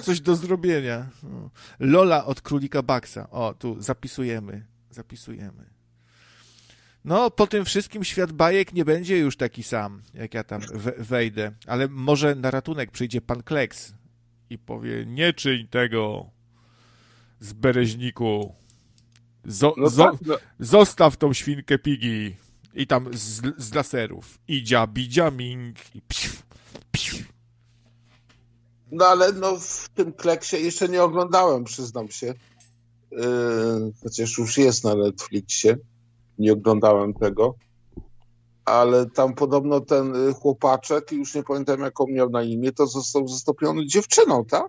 coś do zrobienia. Lola od Królika Baksa. O, tu zapisujemy. No, po tym wszystkim świat bajek nie będzie już taki sam, jak ja tam wejdę. Ale może na ratunek przyjdzie pan Kleks i powie, nie czyń tego z bereźniku. Zostaw tą świnkę Piggy. I tam z laserów. I dziabia ming. I psiu. No ale no w tym Kleksie jeszcze nie oglądałem, przyznam się. Chociaż już jest na Netflixie. Nie oglądałem tego. Ale tam podobno ten chłopaczek, już nie pamiętam jak on miał na imię, to został zastąpiony dziewczyną, tak?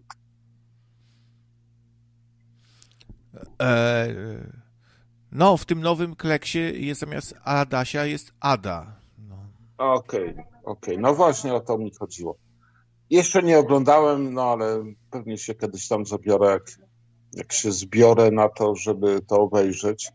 No, w tym nowym Kleksie jest zamiast Adasia jest Ada. No. Okej. No właśnie o to mi chodziło. Jeszcze nie oglądałem, no ale pewnie się kiedyś tam zabiorę, jak się zbiorę na to, żeby to obejrzeć,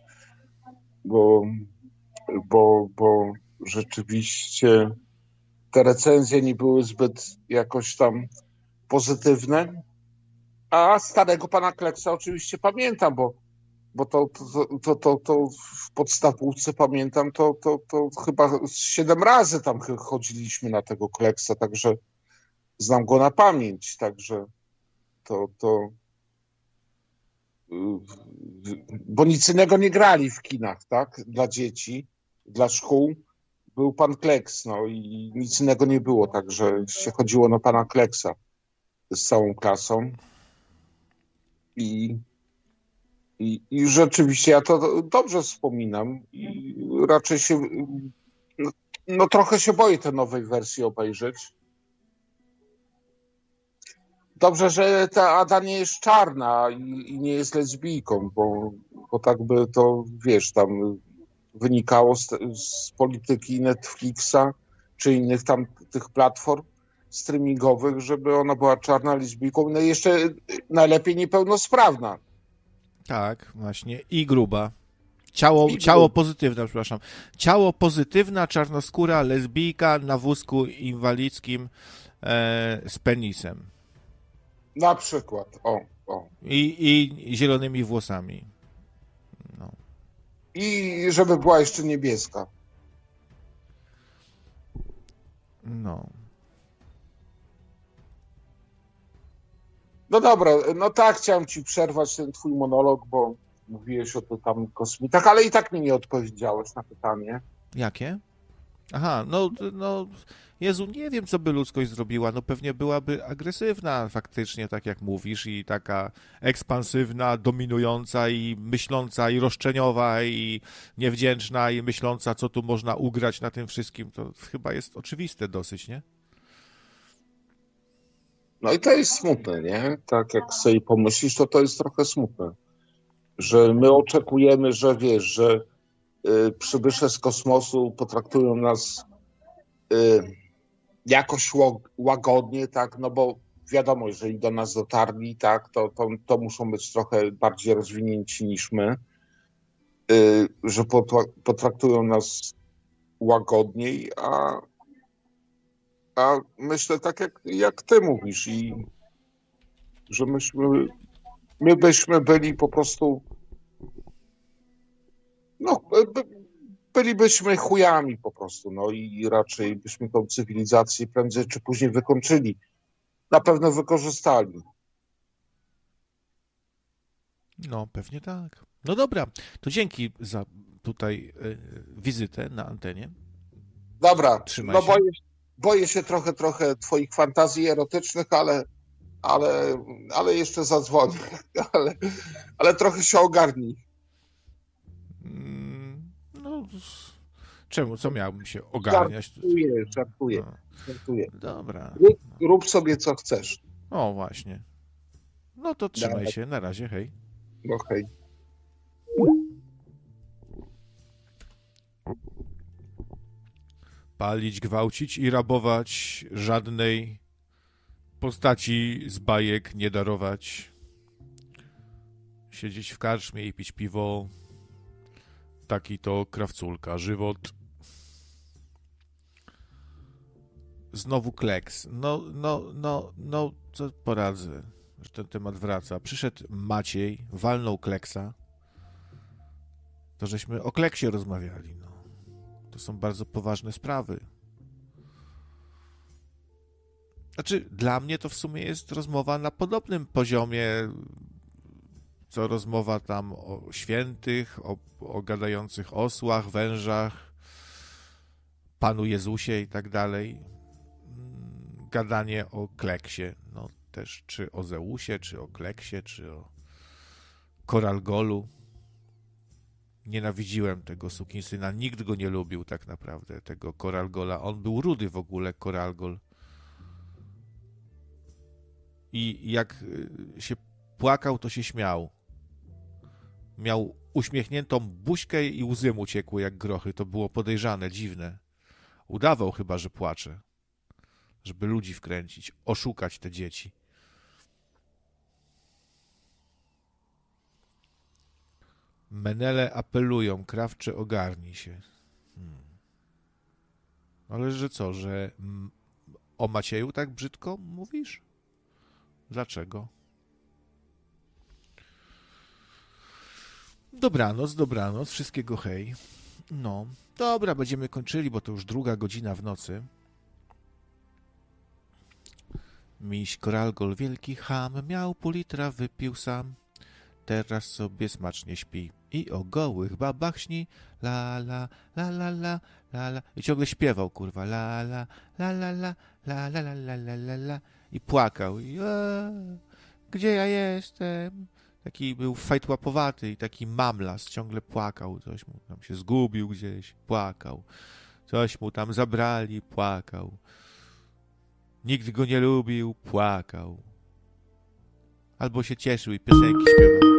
bo rzeczywiście te recenzje nie były zbyt jakoś tam pozytywne, a starego pana Kleksa oczywiście pamiętam, bo to w podstawówce pamiętam, to chyba 7 razy tam chodziliśmy na tego Kleksa, także znam go na pamięć, także bo nic innego nie grali w kinach, tak? Dla dzieci, dla szkół był pan Kleks, no i nic innego nie było, także się chodziło na pana Kleksa z całą klasą i rzeczywiście ja to dobrze wspominam i raczej się, no trochę się boję tej nowej wersji obejrzeć. Dobrze, że ta Ada nie jest czarna i nie jest lesbijką, bo tak by to, wiesz, tam wynikało z polityki Netflixa czy innych tam tych platform streamingowych, żeby ona była czarna, lesbijką, no i jeszcze najlepiej niepełnosprawna. Tak, właśnie. I gruba. Ciało pozytywne, przepraszam. Ciało pozytywna, czarnoskóra, lesbijka na wózku inwalidzkim z penisem. Na przykład, o. I zielonymi włosami. No. I żeby była jeszcze niebieska. No. No dobra, no tak, chciałem ci przerwać ten twój monolog, bo mówiłeś o tych tam kosmitach, ale i tak mi nie odpowiedziałeś na pytanie. Jakie? Aha, no, Jezu, nie wiem, co by ludzkość zrobiła. No pewnie byłaby agresywna faktycznie, tak jak mówisz, i taka ekspansywna, dominująca i myśląca, i roszczeniowa, i niewdzięczna, i myśląca, co tu można ugrać na tym wszystkim. To chyba jest oczywiste dosyć, nie? No i to jest smutne, nie? Tak jak sobie pomyślisz, to jest trochę smutne, że my oczekujemy, że wiesz, że przybysze z kosmosu potraktują nas jakoś łagodnie, tak, no bo wiadomo, jeżeli do nas dotarli, tak, to muszą być trochę bardziej rozwinięci niż my, że potraktują nas łagodniej, a myślę tak jak ty mówisz i że my byśmy byli po prostu, no, bylibyśmy chujami po prostu, no i raczej byśmy tą cywilizację prędzej czy później wykończyli. Na pewno wykorzystali. No, pewnie tak. No dobra, to dzięki za tutaj wizytę na antenie. Dobra, Trzymaj no się. boję się trochę twoich fantazji erotycznych, ale jeszcze zadzwonię. Ale trochę się ogarnij. No, czemu? Co miałbym się ogarniać? Żartuję. Dobra. Rób sobie co chcesz. O, właśnie. No to trzymaj się. Na razie, hej. No hej. Palić, gwałcić i rabować, żadnej postaci z bajek nie darować. Siedzieć w karczmie i pić piwo. Taki to krawculka żywot. Znowu Kleks. No, co poradzę. że ten temat wraca. Przyszedł Maciej, walnął Kleksa, to żeśmy o Kleksie rozmawiali. No. To są bardzo poważne sprawy. Znaczy, dla mnie to w sumie jest rozmowa na podobnym poziomie, co rozmowa tam o świętych, o gadających osłach, wężach, Panu Jezusie i tak dalej. Gadanie o Kleksie, no też czy o Zeusie, czy o Kleksie, czy o Koralgolu. Nienawidziłem tego sukinsyna, nikt go nie lubił tak naprawdę, tego Koralgola. On był rudy w ogóle, Koralgol. I jak się płakał, to się śmiał. Miał uśmiechniętą buźkę i łzy mu ciekły jak grochy. To było podejrzane, dziwne. Udawał chyba, że płacze. Żeby ludzi wkręcić, oszukać te dzieci. Menele apelują, Krawcze, ogarnij się. Ale że co, że o Macieju tak brzydko mówisz? Dlaczego? Dobranoc, wszystkiego hej. No, dobra, będziemy kończyli, bo to już 2:00 w nocy. Miś Koralgol wielki cham, miał pół litra, wypił sam. Teraz sobie smacznie śpi i o gołych babach śni. La la la la la la la. I ciągle śpiewał, kurwa. La la la la la la la la la la la la. I płakał. I gdzie ja jestem? Taki był fajtłapowaty i taki mamlas. Ciągle płakał. Coś mu tam się zgubił gdzieś. Płakał. Coś mu tam zabrali. Płakał. Nikt go nie lubił. Płakał. Albo się cieszył i piosenki śpiewał.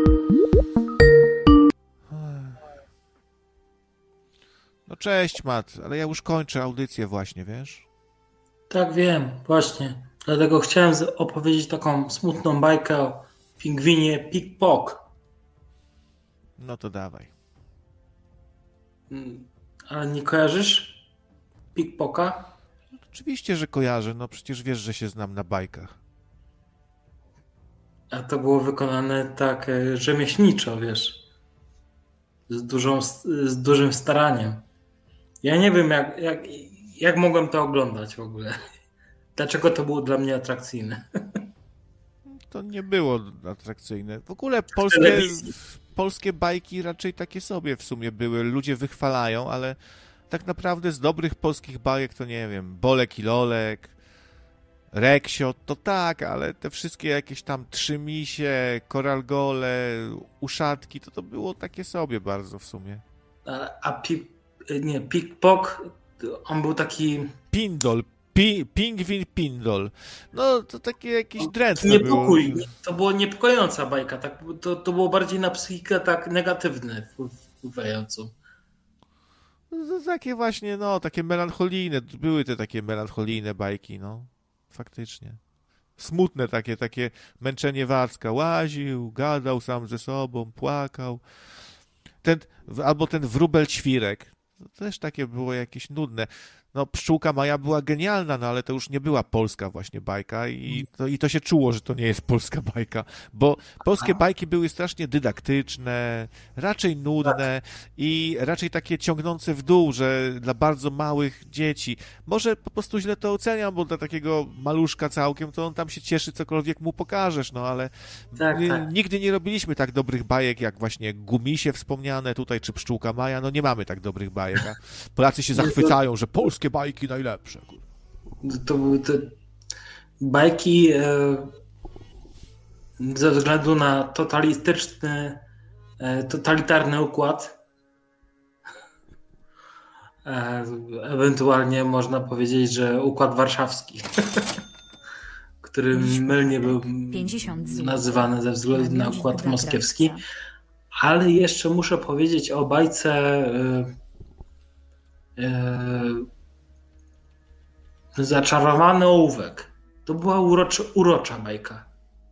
No cześć, Mat, ale ja już kończę audycję właśnie, wiesz? Tak, wiem, właśnie. Dlatego chciałem opowiedzieć taką smutną bajkę o pingwinie Pik-Pok. No to dawaj. Ale nie kojarzysz Pik-Poka? Oczywiście, że kojarzę, no przecież wiesz, że się znam na bajkach. A to było wykonane tak rzemieślniczo, wiesz. Z dużym staraniem. Ja nie wiem, jak mogłem to oglądać w ogóle. Dlaczego to było dla mnie atrakcyjne? To nie było atrakcyjne. W ogóle polskie bajki raczej takie sobie w sumie były. Ludzie wychwalają, ale tak naprawdę z dobrych polskich bajek to nie wiem, Bolek i Lolek, Reksio, to tak, ale te wszystkie jakieś tam Trzymisie, Koralgole, Uszatki, to było takie sobie bardzo w sumie. A Pik-Pok, on był taki... Pindol, Pingwin Pindol. No, to takie jakieś drętne niepokój. było. To była niepokojąca bajka. Tak, to było bardziej na psychikę tak negatywne wpływająco. To takie właśnie, no, takie melancholijne. Były te takie melancholijne bajki, no. Faktycznie. Smutne takie męczenie Wacka. Łaził, gadał sam ze sobą, płakał. Albo ten wróbel Ćwirek. To też takie było jakieś nudne. No, Pszczółka Maja była genialna, no ale to już nie była polska właśnie bajka i to się czuło, że to nie jest polska bajka, bo polskie bajki były strasznie dydaktyczne, raczej nudne i raczej takie ciągnące w dół, że dla bardzo małych dzieci. Może po prostu źle to oceniam, bo dla takiego maluszka całkiem, to on tam się cieszy, cokolwiek mu pokażesz, no ale tak. Nigdy nie robiliśmy tak dobrych bajek, jak właśnie Gumisie wspomniane tutaj, czy Pszczółka Maja, no nie mamy tak dobrych bajek, a Polacy się zachwycają, że polskie bajki najlepsze. To były te bajki ze względu na totalitarny układ. Ewentualnie można powiedzieć, że układ warszawski, który mylnie był nazywany ze względu na układ moskiewski. Ale jeszcze muszę powiedzieć o bajce Zaczarowany ołówek. To była urocza bajka.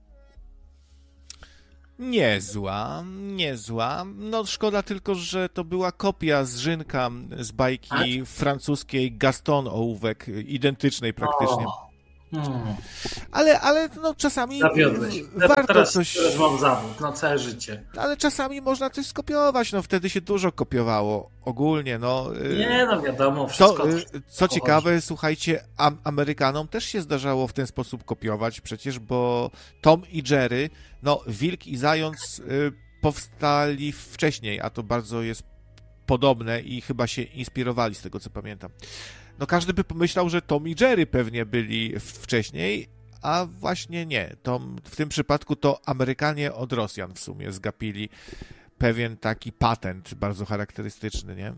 Niezła. No szkoda tylko, że to była kopia z Rzynka z bajki francuskiej Gaston Ołówek, identycznej praktycznie. Ale no czasami Zawiodłeś. warto teraz coś... mam zawód na całe życie. Ale czasami można coś skopiować, no wtedy się dużo kopiowało ogólnie, no. Nie, no wiadomo, wszystko. Co ciekawe, słuchajcie, Amerykanom też się zdarzało w ten sposób kopiować przecież, bo Tom i Jerry, no Wilk i Zając powstali wcześniej, a to bardzo jest podobne i chyba się inspirowali z tego, co pamiętam. No każdy by pomyślał, że Tom i Jerry pewnie byli wcześniej, a właśnie nie. W tym przypadku to Amerykanie od Rosjan w sumie zgapili pewien taki patent bardzo charakterystyczny, nie?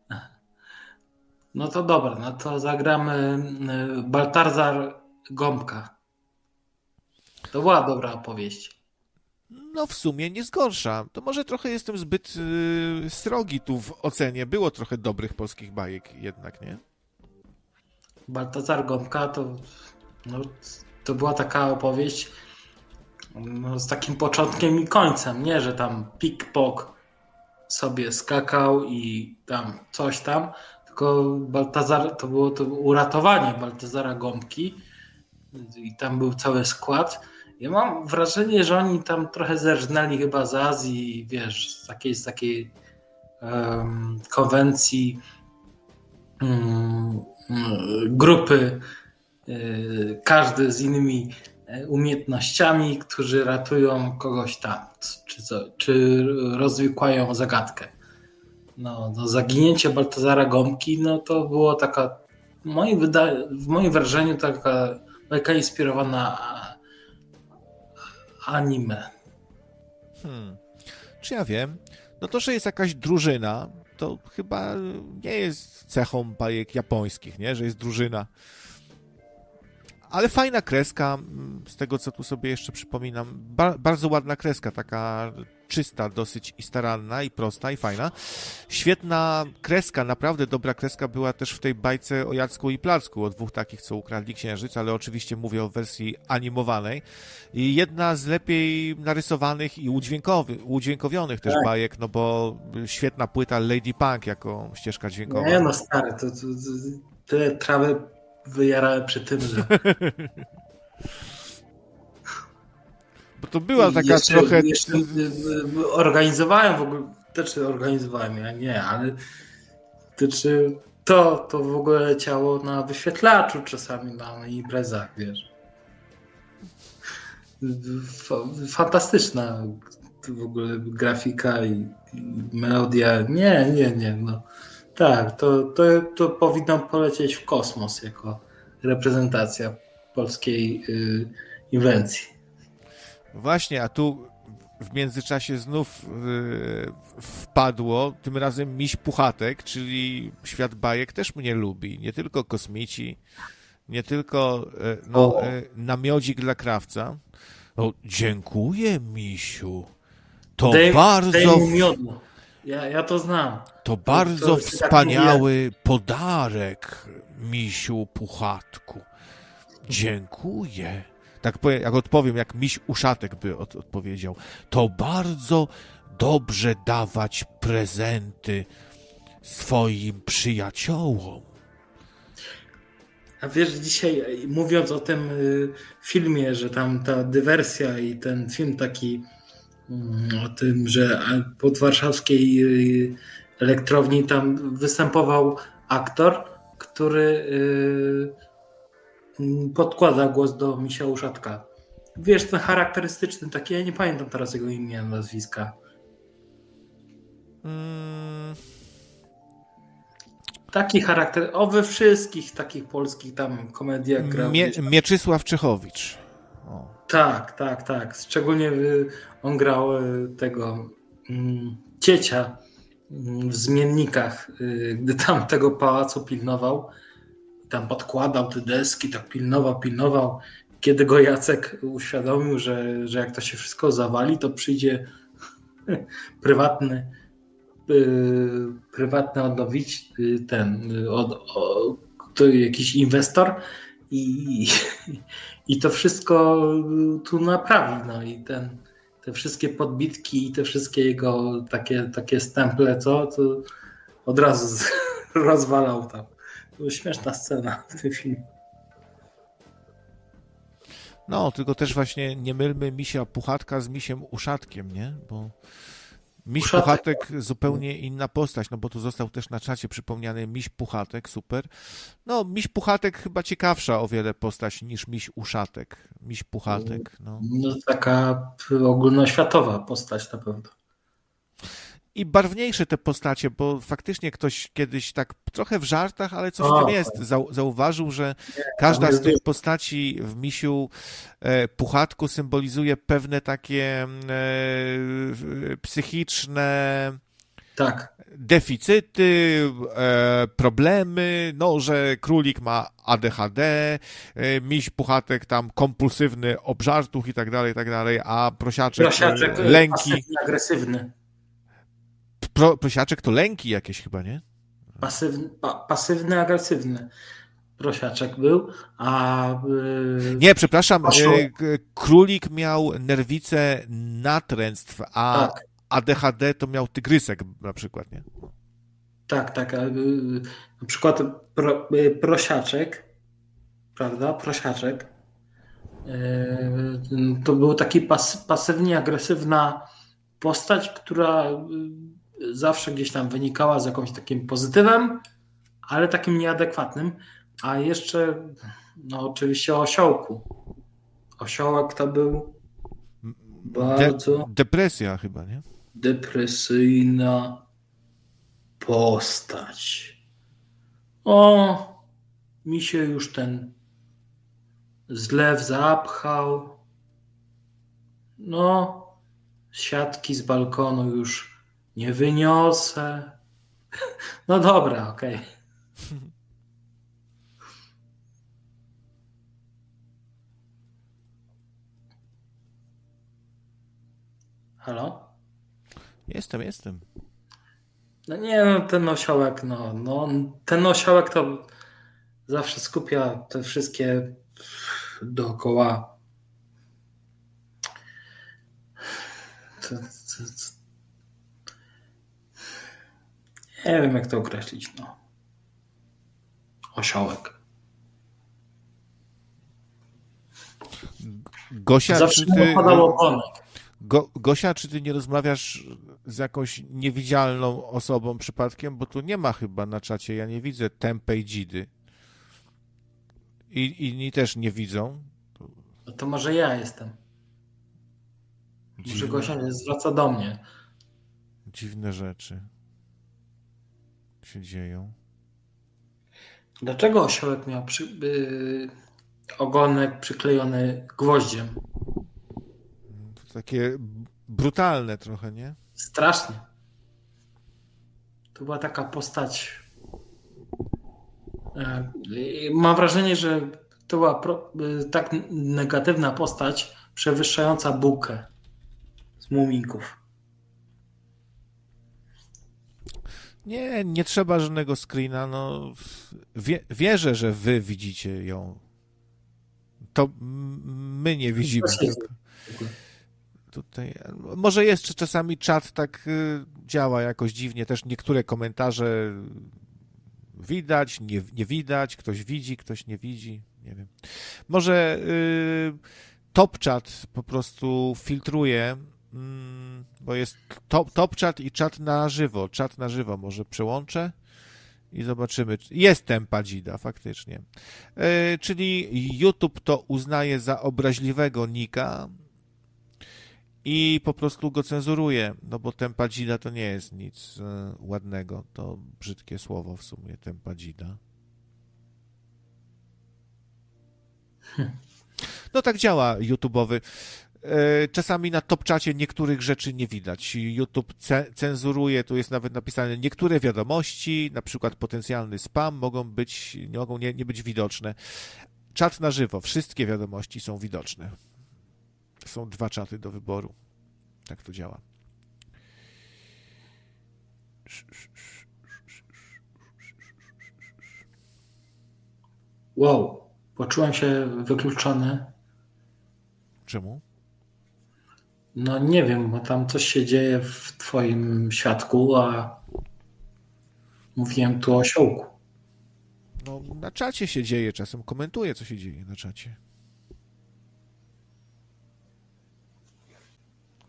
No to dobra, no to zagramy Baltazar Gąbka. To była dobra opowieść. No w sumie nie zgorsza. To może trochę jestem zbyt srogi tu w ocenie. Było trochę dobrych polskich bajek jednak, nie? Baltazar Gąbka to była taka opowieść z takim początkiem i końcem. Nie, że tam pik-pok sobie skakał i tam coś tam, tylko Baltazar to było uratowanie Baltazara Gąbki i tam był cały skład. Ja mam wrażenie, że oni tam trochę zerżnęli chyba z Azji, wiesz, z takiej konwencji grupy, każdy z innymi umiejętnościami, którzy ratują kogoś tam, czy rozwikłają zagadkę. No, zaginięcie Baltazara Gąbki, no to było taka, w moim wrażeniu, taka inspirowana anime. Czy ja wiem? No to, że jest jakaś drużyna, to chyba nie jest cechą bajek japońskich, nie? Że jest drużyna. Ale fajna kreska, z tego co tu sobie jeszcze przypominam, bardzo ładna kreska, taka czysta dosyć i staranna i prosta i fajna. Świetna kreska, naprawdę dobra kreska była też w tej bajce o Jacku i Placku, o dwóch takich, co ukradli księżyc, ale oczywiście mówię o wersji animowanej. I jedna z lepiej narysowanych i udźwiękowionych też bajek, no bo świetna płyta Lady Punk jako ścieżka dźwiękowa. Nie no stary, to tyle trawy wyjarałem przy tym, że... Bo to była taka trochę... Organizowałem w ogóle, ja nie, ale to w ogóle leciało na wyświetlaczu czasami na imprezach, wiesz. Fantastyczna w ogóle grafika i melodia. Nie, no. Tak, to powinno polecieć w kosmos jako reprezentacja polskiej inwencji. Właśnie, a tu w międzyczasie znów wpadło, tym razem Miś Puchatek, czyli świat bajek też mnie lubi. Nie tylko kosmici, nie tylko namiodzik dla krawca. No, dziękuję, Misiu. To bardzo... Ja to znam. To bardzo wspaniały podarek, Misiu Puchatku. Dziękuję. Tak jak odpowiem, jak Miś Uszatek by odpowiedział. To bardzo dobrze dawać prezenty swoim przyjaciołom. A wiesz, dzisiaj mówiąc o tym filmie, że tam ta dywersja i ten film taki o tym, że pod warszawskiej elektrowni tam występował aktor, który podkłada głos do Misia Uszatka. Wiesz, ten charakterystyczny taki, ja nie pamiętam teraz jego imienia, nazwiska. Taki charakter, we wszystkich takich polskich tam komediach grał. Mieczysław Czechowicz. O. Tak. Szczególnie on grał tego ciecia w Zmiennikach, gdy tam tego pałacu pilnował. Tam podkładał te deski, tak pilnował. Kiedy go Jacek uświadomił, że jak to się wszystko zawali, to przyjdzie prywatny odnowić jakiś inwestor i to wszystko tu naprawi. No i te wszystkie podbitki i te wszystkie jego takie stemple, to od razu rozwalał tam. To była śmieszna scena w tym filmie. No, tylko też właśnie nie mylmy misia Puchatka z misiem Uszatkiem, nie? Bo miś Puchatek zupełnie inna postać, no bo tu został też na czacie przypomniany miś Puchatek, super. No, miś Puchatek chyba ciekawsza o wiele postać niż miś Uszatek. Miś Puchatek, no. No taka ogólnoświatowa postać na pewno. I barwniejsze te postacie, bo faktycznie ktoś kiedyś tak trochę w żartach, ale coś w tym jest. Zauważył, że każda z tych postaci w misiu Puchatku symbolizuje pewne takie psychiczne deficyty, problemy, no, że królik ma ADHD, miś Puchatek tam kompulsywny obżartuch i tak dalej, a prosiaczek lęki. Agresywny. Prosiaczek to lęki jakieś chyba, nie? Pasywny, agresywny prosiaczek był, a... Nie, przepraszam, królik miał nerwicę natręctw, a ADHD to miał tygrysek na przykład, nie? Tak. Na przykład prosiaczek, prawda? Prosiaczek to był taki pasywnie agresywna postać, która zawsze gdzieś tam wynikała z jakimś takim pozytywem, ale takim nieadekwatnym. A jeszcze, no oczywiście osiołku. Osiołek to był bardzo... Depresja chyba, nie? Depresyjna postać. O, mi się już ten zlew zapchał. No, siatki z balkonu już nie wyniosę. No dobra, okej. Halo? Jestem. No nie, no ten osiołek, ten osiołek to zawsze skupia te wszystkie dookoła. Nie wiem, jak to określić, no. Osiołek. Gosia, zawsze mi podał ogonek. Gosia, czy ty nie rozmawiasz z jakąś niewidzialną osobą przypadkiem? Bo tu nie ma chyba na czacie, ja nie widzę Tempej Dzidy. I inni też nie widzą. No to może ja jestem. Może Gosia nie zwraca do mnie. Dziwne rzeczy się dzieją. Dlaczego osiołek miał ogonek przyklejony gwoździem? To takie brutalne trochę, nie? Strasznie. To była taka postać. Mam wrażenie, że to była tak negatywna postać, przewyższająca Bukę z Muminków. Nie trzeba żadnego screena, no wierzę, że wy widzicie ją. To my nie widzimy. Tutaj, może jest czasami czat tak działa jakoś dziwnie, też niektóre komentarze widać, nie widać, ktoś widzi, ktoś nie widzi, nie wiem. Może top chat po prostu filtruje, bo jest top chat i czat na żywo. Czat na żywo może przełączę i zobaczymy. Jest Tempa Dzida, faktycznie. Czyli YouTube to uznaje za obraźliwego nika i po prostu go cenzuruje, no bo Tempa Dzida to nie jest nic ładnego. To brzydkie słowo w sumie, Tempa Dzida. No tak działa YouTube'owy. Czasami na top-czacie niektórych rzeczy nie widać. YouTube cenzuruje, tu jest nawet napisane, niektóre wiadomości, na przykład potencjalny spam, mogą nie być widoczne. Czat na żywo, wszystkie wiadomości są widoczne. Są 2 czaty do wyboru. Tak to działa. Wow, poczułem się wykluczony. Czemu? No nie wiem, bo tam coś się dzieje w twoim świadku, a mówiłem tu o osiołku. No na czacie się dzieje, czasem komentuję, co się dzieje na czacie.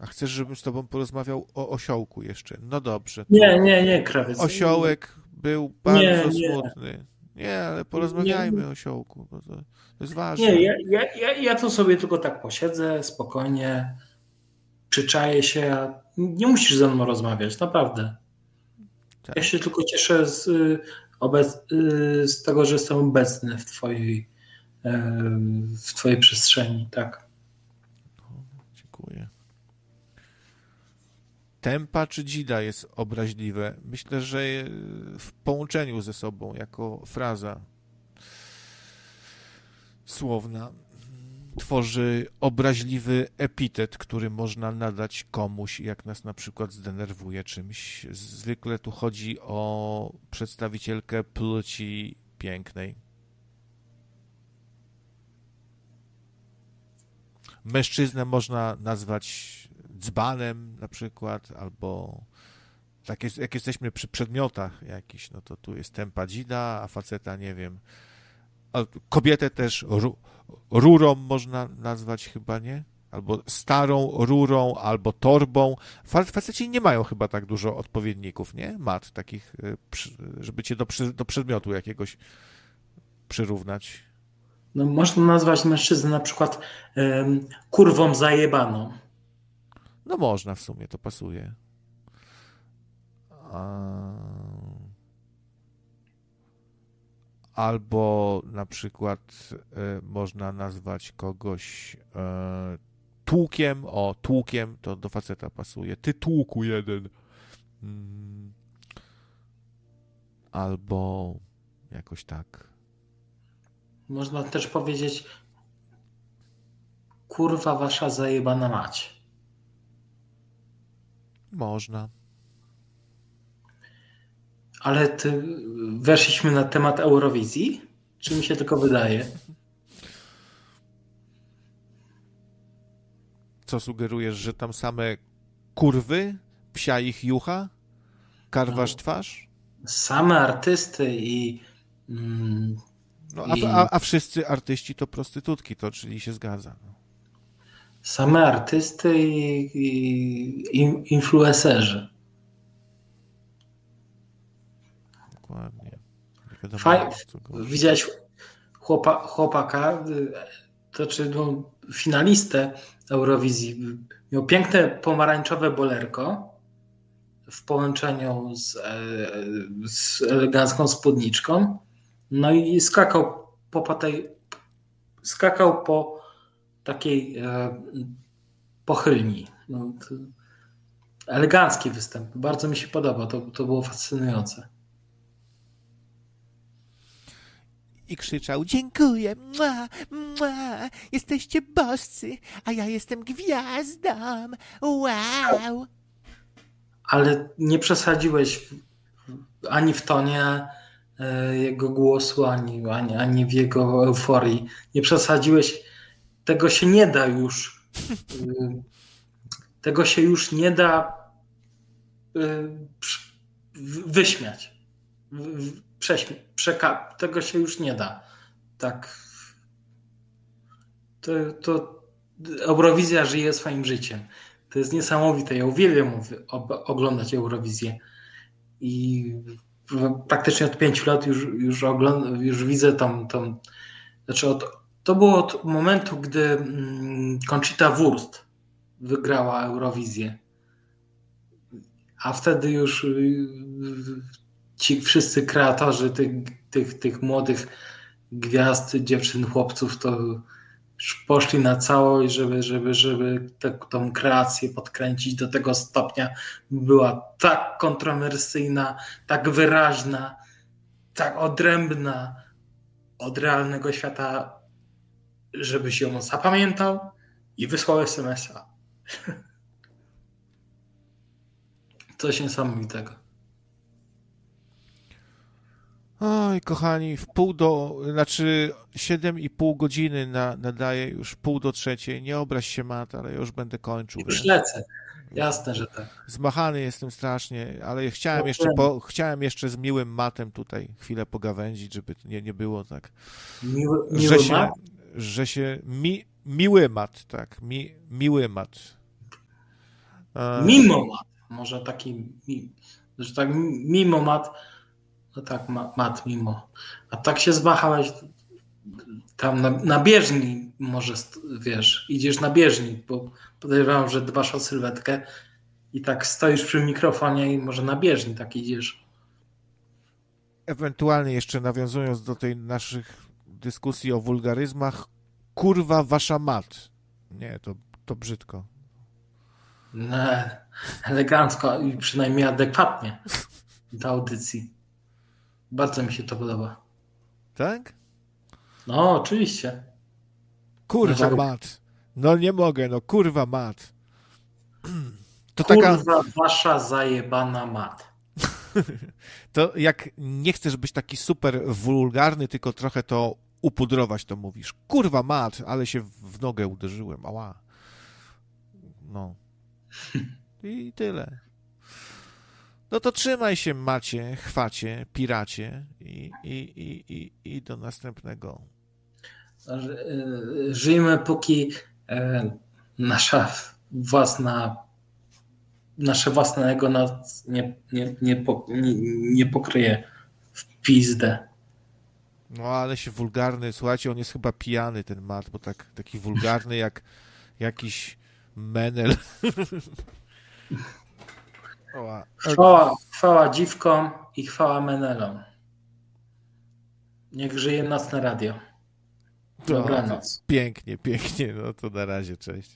A chcesz, żebym z tobą porozmawiał o osiołku jeszcze? No dobrze. Nie, krawiec. Osiołek był bardzo smutny. Nie, ale porozmawiajmy o osiołku, bo to jest ważne. Ja tu sobie tylko tak posiedzę, spokojnie, przyczaję się. Nie musisz ze mną rozmawiać, naprawdę. Tak. Ja się tylko cieszę z tego, że jestem obecny w twojej przestrzeni, tak. Dziękuję. Tempa czy dzida jest obraźliwe? Myślę, że w połączeniu ze sobą jako fraza słowna tworzy obraźliwy epitet, który można nadać komuś, jak nas na przykład zdenerwuje czymś. Zwykle tu chodzi o przedstawicielkę płci pięknej. Mężczyznę można nazwać dzbanem na przykład, albo tak jak jesteśmy przy przedmiotach jakichś, no to tu jest tempa dzida, a faceta nie wiem. A kobietę też rurą można nazwać chyba, nie? Albo starą rurą, albo torbą. Faceci nie mają chyba tak dużo odpowiedników, nie? Mat takich, żeby cię do przedmiotu jakiegoś przyrównać. No, można nazwać mężczyznę na przykład kurwą zajebaną. No można w sumie, to pasuje. Albo na przykład można nazwać kogoś tłukiem. O, tłukiem to do faceta pasuje. Ty tłuku jeden. Albo jakoś tak. Można też powiedzieć kurwa wasza zajebana mać. Można. Ale weszliśmy na temat Eurowizji? Czy mi się tylko wydaje? Co sugerujesz, że tam same kurwy? Psia ich jucha? Karwasz twarz? Same artysty i... A wszyscy artyści to prostytutki, to czyli się zgadza. No. Same artysty i influencerzy. Dokładnie. Widziałeś chłopaka, to czy finalistę Eurowizji. Miał piękne pomarańczowe bolerko w połączeniu z elegancką spódniczką. No i skakał po takiej pochylni. No, elegancki występ. Bardzo mi się podoba. To było fascynujące. I krzyczał: dziękuję, mua, mua, jesteście boscy, a ja jestem gwiazdą, wow. Ale nie przesadziłeś ani w tonie jego głosu, ani w jego euforii. Nie przesadziłeś. Tego się nie da już. Tego się już nie da wyśmiać. Tego się już nie da. Tak. To Eurowizja żyje swoim życiem. To jest niesamowite. Ja uwielbiam oglądać Eurowizję. I praktycznie od 5 lat już widzę tam. Znaczy to było od momentu, gdy Conchita Wurst wygrała Eurowizję. A wtedy już ci wszyscy kreatorzy tych młodych gwiazd, dziewczyn, chłopców to już poszli na całość, żeby tą kreację podkręcić do tego stopnia. Była tak kontrowersyjna, tak wyraźna, tak odrębna od realnego świata, żebyś ją zapamiętał i wysłał SMS-a. Coś niesamowitego. Oj, kochani, 7,5 godziny nadaję, już 2:30. Nie obraź się, Mat, ale ja już będę kończył. Już lecę. Jasne, że tak. Zmachany jestem strasznie, ale chciałem jeszcze z miłym Matem tutaj chwilę pogawędzić, żeby nie było tak. Miły Mat, tak. Miły Mat. Mimo mat. Może taki, że tak mimo mat, no tak, mat mimo. A tak się zmachałeś tam na bieżni, może, wiesz, idziesz na bieżni, bo podejrzewam, że dbasz o sylwetkę i tak stoisz przy mikrofonie i może na bieżni tak idziesz. Ewentualnie jeszcze nawiązując do tej naszych dyskusji o wulgaryzmach, kurwa wasza mat. Nie, to brzydko. No, elegancko i przynajmniej adekwatnie do audycji. Bardzo mi się to podoba. Tak? No, oczywiście. Kurwa Dlaczego? mat. No nie mogę, no kurwa mat. To Kurwa taka... wasza zajebana mat. To jak nie chcesz być taki super wulgarny, tylko trochę to upudrować, to mówisz. Kurwa mat, ale się w nogę uderzyłem. Ała. No. I tyle. No to trzymaj się, macie, chwacie, piracie i do następnego. Żyjmy, póki nasze własne ego nas nie pokryje w pizdę. No ale się wulgarny, słuchajcie, on jest chyba pijany, ten mat, bo taki wulgarny jak jakiś menel. Chwała dziwkom i chwała menelom. Niech żyje nocne radio. Dobranoc. Pięknie, pięknie. No to na razie, cześć.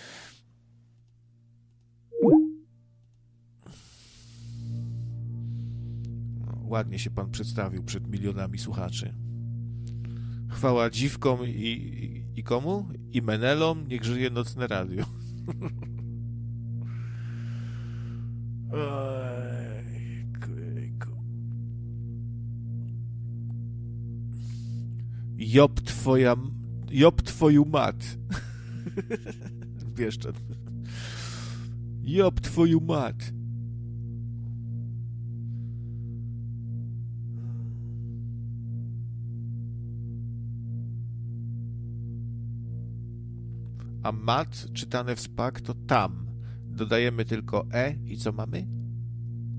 No, ładnie się pan przedstawił przed milionami słuchaczy. Chwała dziwkom i komu? I menelom, niech żyje nocne radio. Job twoju mat. Bieszczad. Job twoju mat. A mat czytane w spak to tam. Dodajemy tylko i co mamy?